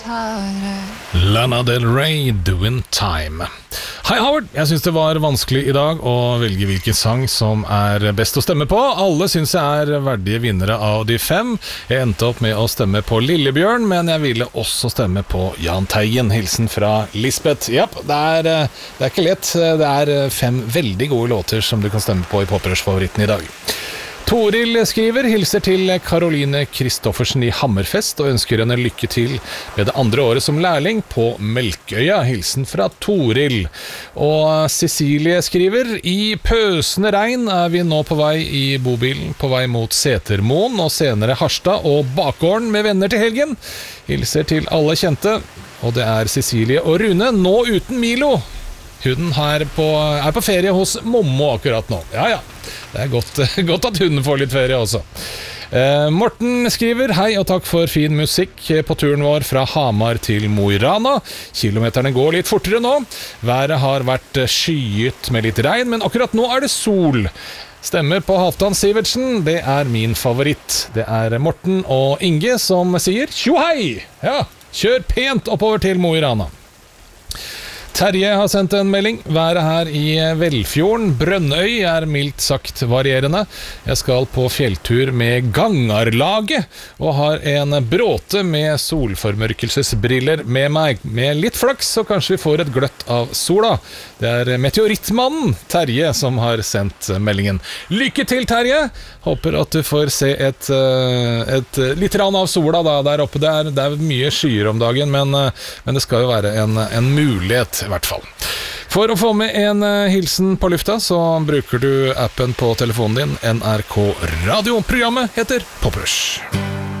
Lana Del Rey, Doing Time. Hei Howard, jeg synes det var vanskelig i dag å velge hvilken sang som er best å stemme på. Alle synes jeg er verdige vinnere av de 5. Jeg endte opp med å stemme på Lillebjørn, men jeg ville også stemme på Jahn Teigen. Hilsen fra Lisbeth. Japp, det er ikke lett. Det er 5 veldig gode låter som du kan stemme på i Poprush-favoritten i dag. Toril skriver, hilser til Caroline Kristoffersen i Hammerfest og ønsker henne lykke til ved det andre året som lærling på Melkøya. Hilsen fra Toril. Og Cecilie skriver, i pøsende regn er vi nå på vei i bobilen, på vei mot Setermoen og senere Harstad og bakgården med venner til helgen. Hilser til alle kjente, og det er Cecilie og Rune, nå uten Milo. Hunden er på ferie hos Mommo akkurat nå. Ja, det er godt at hunden får litt ferie også. Morten skriver, hei og takk for fin musikk på turen vår fra Hamar til Mo i Rana. Kilometerne går litt fortere nå. Været har vært skyet med litt regn, men akkurat nå er det sol. Stemmer på Halvdan Sivertsen, det er min favoritt. Det er Morten og Inge som sier, tjo hei! Ja, kjør pent oppover til Mo i Rana. Terje har sendt en melding. Været her i Velfjorden, Brønnøy, er mildt sagt varierende. Jeg skal på fjelltur med Gangarlaget og har en bråte med solformørkelsesbriller med meg. Med litt flaks så kanskje vi får et gløtt av sola. Det er Meteorittmannen Terje som har sendt meldingen. Lykke til, Terje! Håper at du får se et litt rann av sola da, der oppe. Det er mye skyer om dagen, men det skal jo være en mulighet i hvert fall. For å få med en hilsen på lufta, så bruker du appen på telefonen din. NRK Radio. Programmet heter Poprush.